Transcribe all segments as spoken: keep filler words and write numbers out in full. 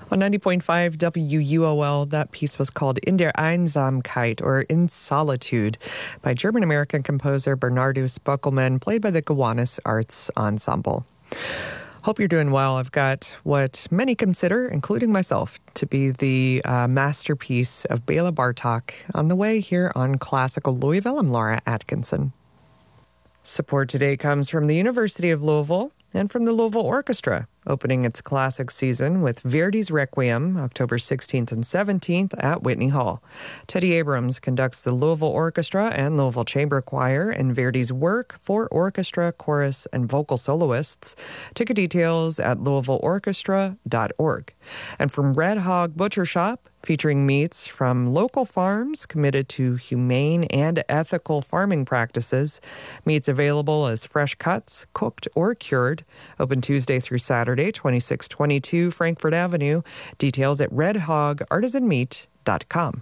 On ninety point five W U O L, that piece was called In der Einsamkeit, or In Solitude, by German-American composer Bernardus Böckelmann, played by the Gowanus Arts Ensemble. Hope you're doing well. I've got what many consider, including myself, to be the uh, masterpiece of Bela Bartok on the way here on Classical Louisville. I'm Laura Atkinson. Support today comes from the University of Louisville and from the Louisville Orchestra, opening its classic season with Verdi's Requiem, October sixteenth and seventeenth at Whitney Hall. Teddy Abrams conducts the Louisville Orchestra and Louisville Chamber Choir in Verdi's work for orchestra, chorus, and vocal soloists. Ticket details at louisville orchestra dot org. And from Red Hog Butcher Shop, featuring meats from local farms committed to humane and ethical farming practices. Meats available as fresh cuts, cooked, or cured. Open Tuesday through Saturday, twenty-six twenty-two Frankfort Avenue. Details at red hog artisan meat dot com.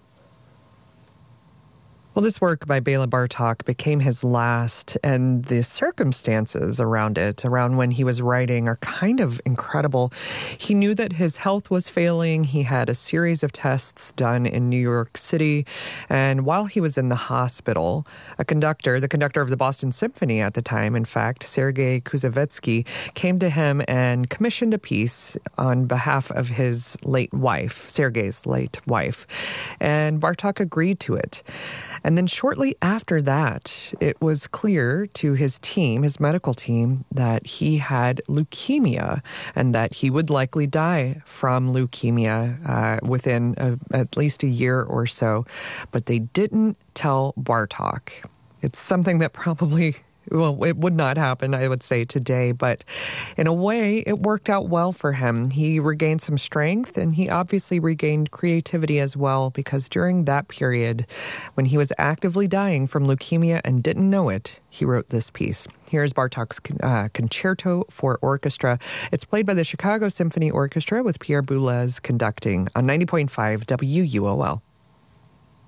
Well, this work by Bela Bartok became his last, and the circumstances around it, around when he was writing, are kind of incredible. He knew that his health was failing. He had a series of tests done in New York City, and while he was in the hospital, a conductor, the conductor of the Boston Symphony at the time, in fact, Sergei Kuzavetsky, came to him and commissioned a piece on behalf of his late wife, Sergei's late wife, and Bartok agreed to it. And then shortly after that, it was clear to his team, his medical team, that he had leukemia and that he would likely die from leukemia uh, within a, at least a year or so. But they didn't tell Bartok. It's something that probably... Well, it would not happen, I would say, today, but in a way, it worked out well for him. He regained some strength, and he obviously regained creativity as well, because during that period, when he was actively dying from leukemia and didn't know it, he wrote this piece. Here's Bartok's uh, Concerto for Orchestra. It's played by the Chicago Symphony Orchestra with Pierre Boulez conducting on ninety point five W U O L.